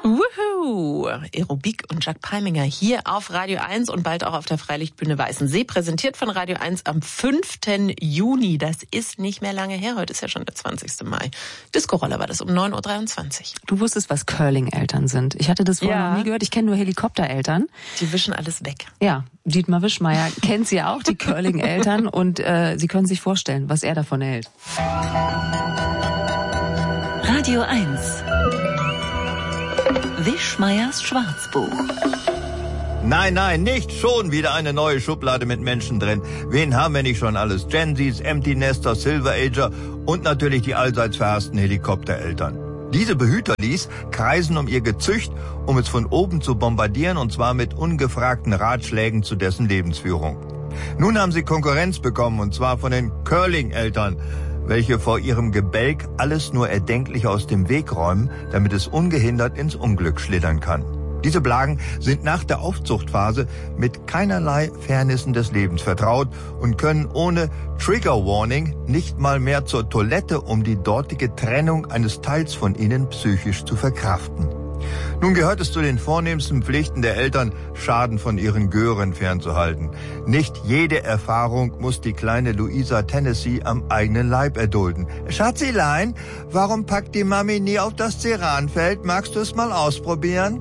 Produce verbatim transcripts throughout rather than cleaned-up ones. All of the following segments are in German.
Wuhu! Aerobik und Jacques Palminger hier auf Radio eins und bald auch auf der Freilichtbühne Weißensee. Präsentiert von Radio eins am fünften Juni. Das ist nicht mehr lange her. Heute ist ja schon der zwanzigste Mai. Disco-Roller war das um neun Uhr dreiundzwanzig. Du wusstest, was Curling-Eltern sind. Ich hatte das vorher Ja. noch nie gehört. Ich kenne nur Helikoptereltern. Die wischen alles weg. Ja, Dietmar Wischmeier kennt sie auch, die Curling-Eltern. Und äh, Sie können sich vorstellen, was er davon hält. Radio eins. Wischmeiers Schwarzbuch. Nein, nein, nicht schon wieder eine neue Schublade mit Menschen drin. Wen haben wir nicht schon alles? Gen Zs, Empty Nester, Silver Ager und natürlich die allseits verhassten Helikoptereltern. Diese Behüterlis kreisen um ihr Gezücht, um es von oben zu bombardieren, und zwar mit ungefragten Ratschlägen zu dessen Lebensführung. Nun haben sie Konkurrenz bekommen, und zwar von den Curling-Eltern, welche vor ihrem Gebälk alles nur Erdenkliche aus dem Weg räumen, damit es ungehindert ins Unglück schlittern kann. Diese Blagen sind nach der Aufzuchtphase mit keinerlei Fairnissen des Lebens vertraut und können ohne Trigger Warning nicht mal mehr zur Toilette, um die dortige Trennung eines Teils von ihnen psychisch zu verkraften. Nun gehört es zu den vornehmsten Pflichten der Eltern, Schaden von ihren Gören fernzuhalten. Nicht jede Erfahrung muss die kleine Louisa Tennessee am eigenen Leib erdulden. Schatzilein, warum packt die Mami nie auf das Ceranfeld? Magst du es mal ausprobieren?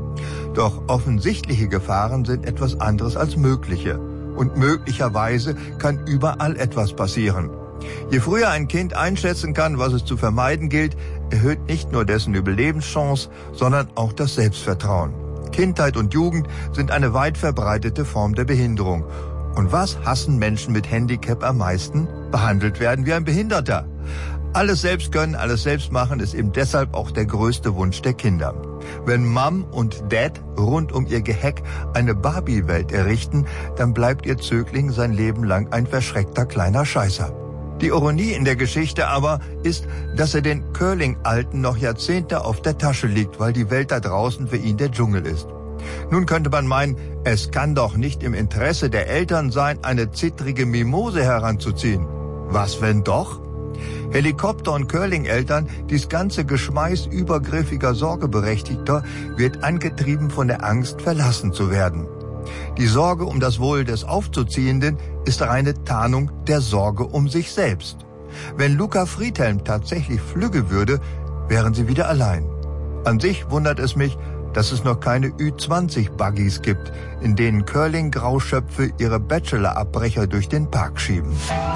Doch offensichtliche Gefahren sind etwas anderes als mögliche. Und möglicherweise kann überall etwas passieren. Je früher ein Kind einschätzen kann, was es zu vermeiden gilt, erhöht nicht nur dessen Überlebenschance, sondern auch das Selbstvertrauen. Kindheit und Jugend sind eine weit verbreitete Form der Behinderung. Und was hassen Menschen mit Handicap am meisten? Behandelt werden wie ein Behinderter. Alles selbst können, alles selbst machen ist eben deshalb auch der größte Wunsch der Kinder. Wenn Mom und Dad rund um ihr Geheck eine Barbie-Welt errichten, dann bleibt ihr Zögling sein Leben lang ein verschreckter kleiner Scheißer. Die Ironie in der Geschichte aber ist, dass er den Curling-Alten noch Jahrzehnte auf der Tasche liegt, weil die Welt da draußen für ihn der Dschungel ist. Nun könnte man meinen, es kann doch nicht im Interesse der Eltern sein, eine zittrige Mimose heranzuziehen. Was, wenn doch? Helikopter- und Curling-Eltern, dies ganze Geschmeiß übergriffiger Sorgeberechtigter, wird angetrieben von der Angst, verlassen zu werden. Die Sorge um das Wohl des Aufzuziehenden ist reine Tarnung der Sorge um sich selbst. Wenn Luca Friedhelm tatsächlich flügge würde, wären sie wieder allein. An sich wundert es mich, dass es noch keine Ü zwanzig Buggies gibt, in denen Curling-Grauschöpfe ihre Bachelor-Abbrecher durch den Park schieben.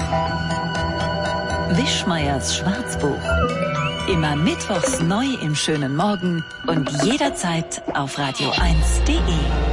Wischmeiers Schwarzbuch. Immer mittwochs neu im schönen Morgen und jederzeit auf radio eins punkt de.